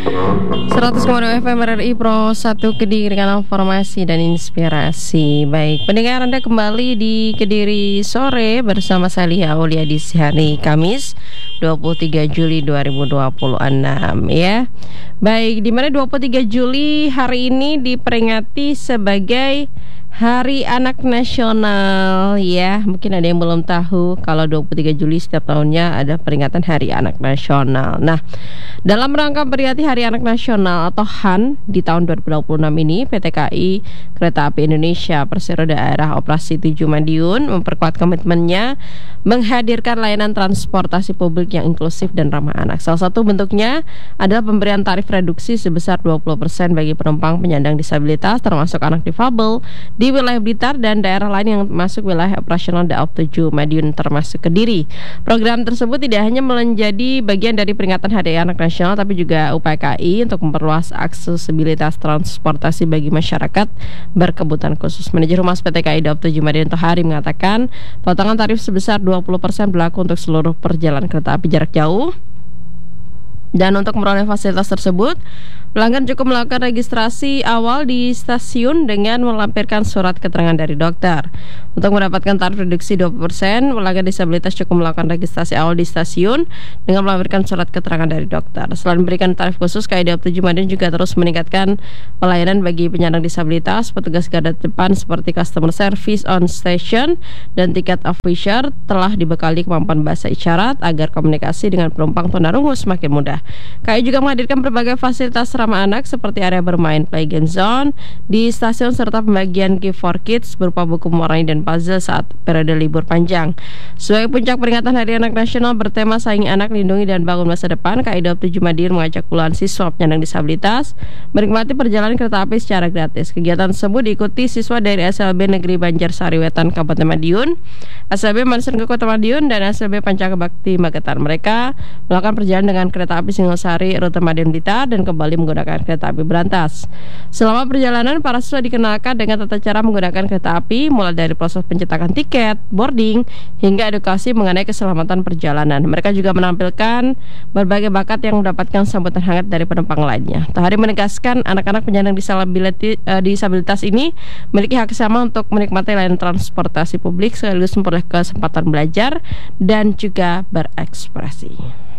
100,2 FM RRI Pro 1 Kediri, kanal informasi dan inspirasi. Baik, pendengar, Anda kembali di Kediri Sore bersama saya Lia Aulia di hari Kamis 23 Juli 2026 ya. Baik, di mana 23 Juli hari ini diperingati sebagai Hari Anak Nasional ya. Mungkin ada yang belum tahu kalau 23 Juli setiap tahunnya ada peringatan Hari Anak Nasional. Nah, dalam rangka memperingati Hari Anak Nasional atau HAN di tahun 2026 ini, PT KAI Kereta Api Indonesia Persero Daerah Operasi 7 Madiun memperkuat komitmennya menghadirkan layanan transportasi publik yang inklusif dan ramah anak. Salah satu bentuknya adalah pemberian tarif reduksi sebesar 20% bagi penumpang penyandang disabilitas termasuk anak difabel di wilayah Blitar dan daerah lain yang masuk wilayah operasional Daob 7 Madiun termasuk Kediri. Program tersebut tidak hanya menjadi bagian dari peringatan Hari Anak Nasional tapi juga upaya KAI untuk memperluas aksesibilitas transportasi bagi masyarakat berkebutuhan khusus. Manajer Humas PT KAI Daob 7 Madiun Tohari mengatakan potongan tarif sebesar 20% berlaku untuk seluruh perjalanan kereta api jarak jauh. Dan untuk memperoleh fasilitas tersebut, pelanggan cukup melakukan registrasi awal di stasiun dengan melampirkan surat keterangan dari dokter. Untuk mendapatkan tarif reduksi 20%, pelanggan disabilitas cukup melakukan registrasi awal di stasiun dengan melampirkan surat keterangan dari dokter. Selain memberikan tarif khusus, KAI Daob 7 Madiun juga terus meningkatkan pelayanan bagi penyandang disabilitas. Petugas garda depan seperti customer service on station dan tiket officer telah dibekali kemampuan bahasa isyarat agar komunikasi dengan penumpang tunarungu semakin mudah. KAI juga menghadirkan berbagai fasilitas ramah anak seperti area bermain play game zone di stasiun serta pembagian gift for kids berupa buku mewarnai dan puzzle saat periode libur panjang. Sebagai puncak peringatan Hari Anak Nasional bertema Sayangi Anak, Lindungi dan Bangun Masa Depan, KAI Daob 7 Madiun mengajak puluhan siswa penyandang disabilitas menikmati perjalanan kereta api secara gratis. Kegiatan tersebut diikuti siswa dari SLB Negeri Banjarsari Wetan Kabupaten Madiun, SLB Mansenke Kota Madiun dan SLB Pancaka Bakti Magetan. Mereka melakukan perjalanan dengan kereta api Singosari rute Madiun Blitar dan kembali menggunakan kereta api berantas. Selama perjalanan, para siswa dikenalkan dengan tata cara menggunakan kereta api, mulai dari proses pencetakan tiket, boarding, hingga edukasi mengenai keselamatan perjalanan. Mereka juga menampilkan berbagai bakat yang mendapatkan sambutan hangat dari penumpang lainnya. Tohari menegaskan anak-anak penyandang disabilitas ini memiliki hak sama untuk menikmati layanan transportasi publik sekaligus memperoleh kesempatan belajar dan juga berekspresi.